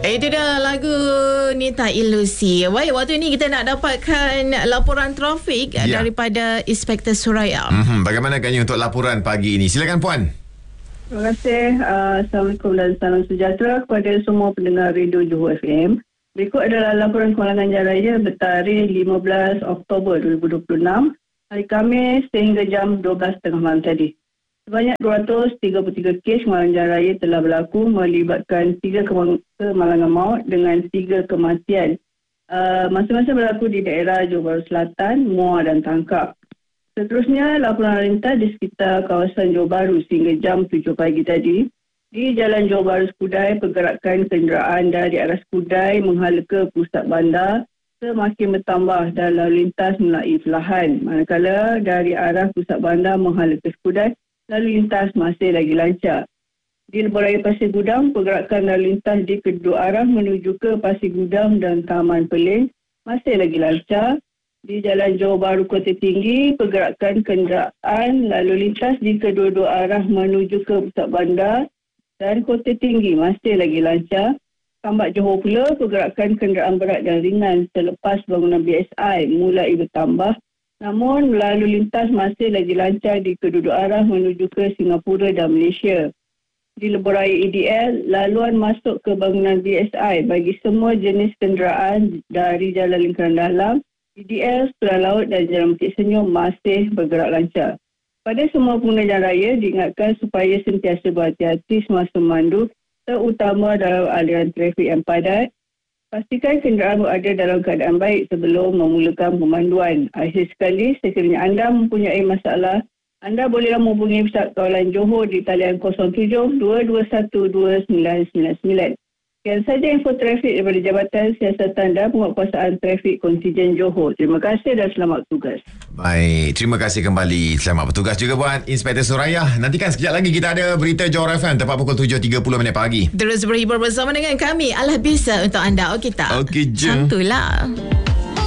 Itu dah lagu Nita Ilusi. Baik, waktu ini kita nak dapatkan laporan trafik daripada Inspektor Suraya. Bagaimana agaknya untuk laporan pagi ini? Silakan Puan. Terima kasih. Assalamualaikum dan salam sejahtera kepada semua pendengar Radio Johor FM. Berikut adalah laporan Kewangan Jalan Raya bertarikh 15 Oktober 2026, hari Khamis sehingga jam 12.30 malam tadi. Sebanyak 233 kes kemalangan jalan raya telah berlaku melibatkan 3 kemalangan maut dengan 3 kematian. Masing-masing berlaku di daerah Johor Bahru Selatan, Muar dan Tangkap. Seterusnya, laporan lalu lintas di sekitar kawasan Johor Bahru sehingga jam 7 pagi tadi. Di Jalan Johor Bahru Skudai, pergerakan kenderaan dari arah Skudai menghala ke pusat bandar semakin bertambah dan lalu lintas mulai perlahan. Manakala dari arah pusat bandar menghala ke Skudai, lalu lintas masih lagi lancar. Di Lebuh Raya Pasir Gudang, pergerakan lalu lintas di kedua arah menuju ke Pasir Gudang dan Taman Peling masih lagi lancar. Di Jalan Johor Bahru Kota Tinggi, pergerakan kenderaan lalu lintas di kedua-dua arah menuju ke Pusat Bandar dan Kota Tinggi masih lagi lancar. Tambak Johor pula, pergerakan kenderaan berat dan ringan selepas bangunan BSI mulai bertambah. Namun, lalu lintas masih lagi lancar di kedua-dua arah menuju ke Singapura dan Malaysia. Di Lebuh Raya EDL, laluan masuk ke bangunan BSI bagi semua jenis kenderaan dari Jalan Lingkaran Dalam, EDL, Sekolah Laut dan Jalan Bukit Senyum masih bergerak lancar. Pada semua pengguna jalan raya, diingatkan supaya sentiasa berhati-hati semasa memandu, terutama dalam aliran trafik yang padat. Pastikan kenderaan berada dalam keadaan baik sebelum memulakan pemanduan. Akhir sekali, sekiranya anda mempunyai masalah, anda bolehlah menghubungi Pusat Kawalan Johor di talian 07-221-2999. Sekian saja info trafik daripada Jabatan Siasatan dan Penguatkuasaan Trafik Kontingen Johor. Terima kasih dan selamat bertugas. Baik, terima kasih kembali. Selamat bertugas juga buat Inspektor Suraya. Nantikan sekejap lagi kita ada berita Johor FM tepat pukul 7.30 pagi. Terus berhibur bersama dengan kami. Alah bisa untuk anda. Okey tak? Okey je. Santulah.